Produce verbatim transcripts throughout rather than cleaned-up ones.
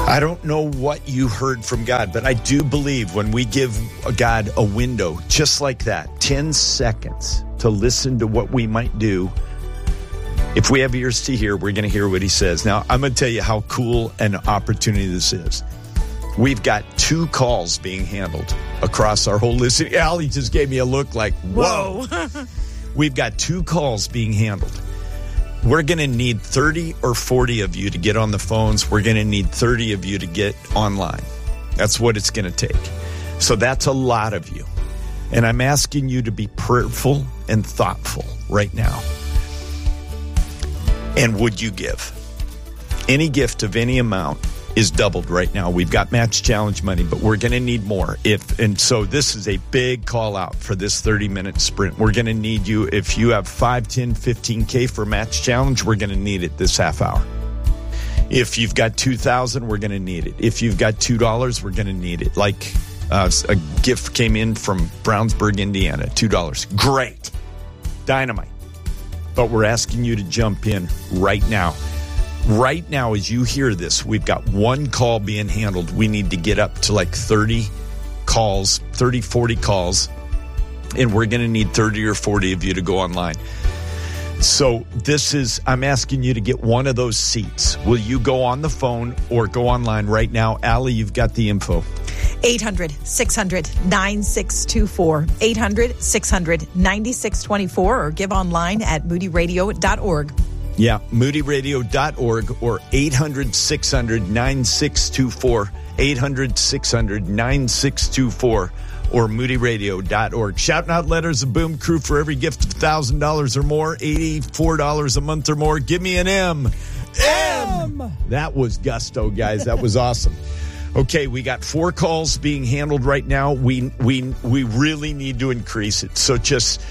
I don't know what you heard from God, but I do believe when we give God a window just like that, ten seconds to listen to what we might do, if we have ears to hear, we're going to hear what he says. Now, I'm going to tell you how cool an opportunity this is. We've got two calls being handled across our whole list. Allie just gave me a look like, whoa. whoa. We've got two calls being handled. We're going to need thirty or forty of you to get on the phones. We're going to need thirty of you to get online. That's what it's going to take. So that's a lot of you. And I'm asking you to be prayerful and thoughtful right now. And would you give? Any gift of any amount is doubled right now. We've got Match Challenge money, but we're going to need more. If and so this is a big call out for this thirty-minute sprint. We're going to need you. If you have five, ten, fifteen K for Match Challenge, we're going to need it this half hour. If you've got two thousand, we're going to need it. If you've got two dollars, we're going to need it. Like uh, a gift came in from Brownsburg, Indiana, two dollars. Great. Dynamite. But we're asking you to jump in right now. Right now, as you hear this, we've got one call being handled. We need to get up to like thirty calls, thirty, forty calls, and we're going to need thirty or forty of you to go online. So this is, I'm asking you to get one of those seats. Will you go on the phone or go online right now? Allie, you've got the info. eight hundred, six hundred, nine six two four. eight hundred, six hundred, nine six two four or give online at moody radio dot org. Yeah, moody radio dot org or eight hundred, six hundred, nine six two four. eight hundred, six hundred, nine six two four or moody radio dot org. Shouting out letters of Boom Crew for every gift of one thousand dollars or more, eighty-four dollars a month or more. Give me an M. M! That was gusto, guys. That was awesome. Okay, we got four calls being handled right now. We we we really need to increase it. So just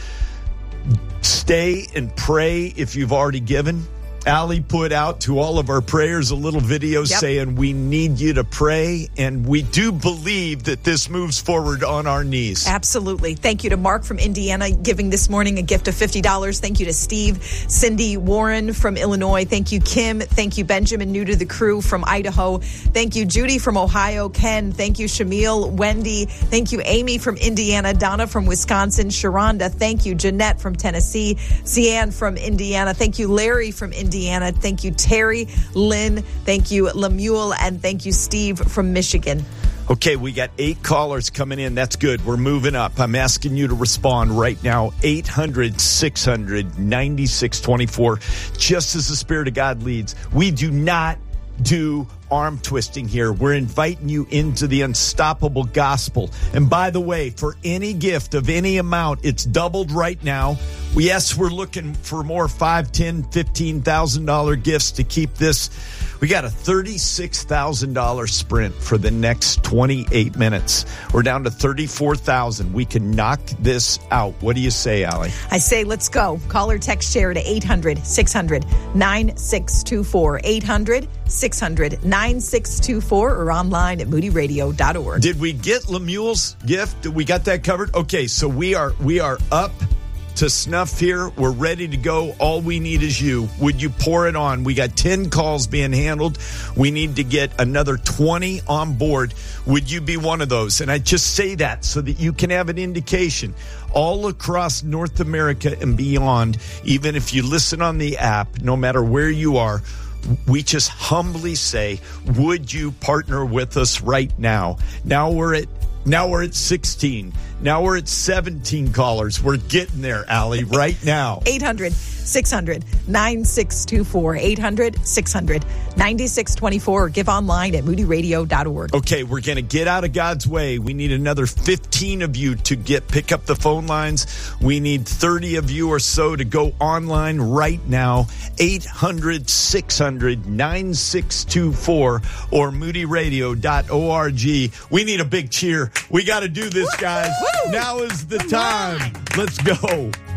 stay and pray if you've already given. Allie put out to all of our prayers a little video yep. saying we need you to pray, and we do believe that this moves forward on our knees. Absolutely. Thank you to Mark from Indiana giving this morning a gift of fifty dollars. Thank you to Steve, Cindy Warren from Illinois. Thank you, Kim. Thank you, Benjamin, new to the crew from Idaho. Thank you, Judy from Ohio. Ken. Thank you, Shamil. Wendy. Thank you, Amy from Indiana. Donna from Wisconsin. Sharonda. Thank you, Jeanette from Tennessee. Cian from Indiana. Thank you, Larry from Indiana. Thank you, Terry, Lynn. Thank you, Lemuel. And thank you, Steve from Michigan. Okay, we got eight callers coming in. That's good. We're moving up. I'm asking you to respond right now. eight hundred, six hundred, nine six two four. Just as the Spirit of God leads. We do not do arm twisting here. We're inviting you into the unstoppable gospel. And by the way, for any gift of any amount, it's doubled right now. Yes, we're looking for more five, ten, fifteen thousand dollar gifts to keep this. We got a thirty-six thousand dollars sprint for the next twenty-eight minutes. We're down to thirty-four thousand. We can knock this out. What do you say, Allie? I say let's go. Call or text share to eight hundred, six hundred, nine six two four. eight hundred, six hundred, nine six two four or online at moody radio dot org. Did we get Lemuel's gift? Did we got that covered? Okay, so we are we are up to snuff here. We're ready to go. All we need is you. Would you pour it on? We got ten calls being handled. We need to get another twenty on board. Would you be one of those? And I just say that so that you can have an indication. All across North America and beyond, even if you listen on the app, no matter where you are, we just humbly say, would you partner with us right now? Now we're at Now we're at sixteen. Now we're at seventeen callers. We're getting there, Allie, right now. eight hundred, six hundred, nine six two four. eight hundred, six hundred, nine six two four or give online at moody radio dot org. Okay, we're going to get out of God's way. We need another fifteen of you to get pick up the phone lines. We need thirty of you or so to go online right now. eight hundred, six hundred, nine six two four or moody radio dot org. We need a big cheer. We got to do this, guys. Now is the time. Let's go.